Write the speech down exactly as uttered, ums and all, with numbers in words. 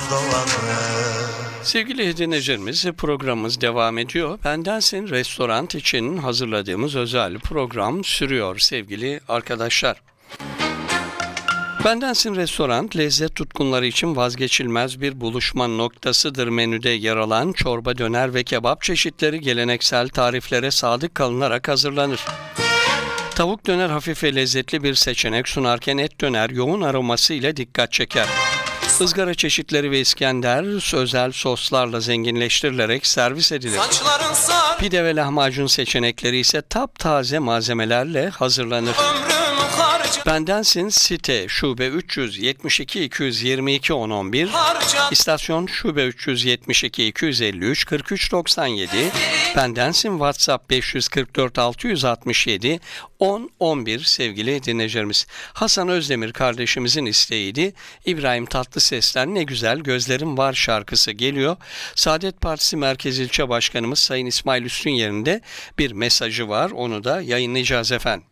dolanır. Sevgili dinleyicilerimiz, programımız devam ediyor. Bendensin Restoran için hazırladığımız özel program sürüyor sevgili arkadaşlar. Bendensin Restoran, lezzet tutkunları için vazgeçilmez bir buluşma noktasıdır. Menüde yer alan çorba, döner ve kebap çeşitleri geleneksel tariflere sadık kalınarak hazırlanır. Tavuk döner hafif ve lezzetli bir seçenek sunarken et döner yoğun aroması ile dikkat çeker. Izgara çeşitleri ve İskender özel soslarla zenginleştirilerek servis edilir. Pide ve lahmacun seçenekleri ise taptaze malzemelerle hazırlanır. Bendensin site şube üç yüz yetmiş iki iki yüz yirmi iki on on bir, istasyon şube üç yüz yetmiş iki iki yüz elli üç kırk üç doksan yedi, Bendensin WhatsApp beş yüz kırk dört altı yüz altmış yedi on on bir sevgili dinleyicilerimiz. Hasan Özdemir kardeşimizin isteğiydi. İbrahim Tatlıses'ten Ne Güzel Gözlerim Var şarkısı geliyor. Saadet Partisi Merkez İlçe Başkanımız Sayın İsmail Üstün yerinde bir mesajı var. Onu da yayınlayacağız efendim.